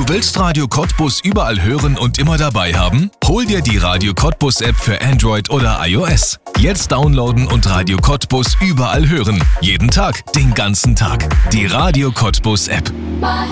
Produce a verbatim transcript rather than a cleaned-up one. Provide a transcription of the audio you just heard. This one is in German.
willst Radio Cottbus überall hören und immer dabei haben? Hol dir die Radio Cottbus App für Android oder iOS. Jetzt downloaden und Radio Cottbus überall hören. Jeden Tag, den ganzen Tag. Die Radio Cottbus App.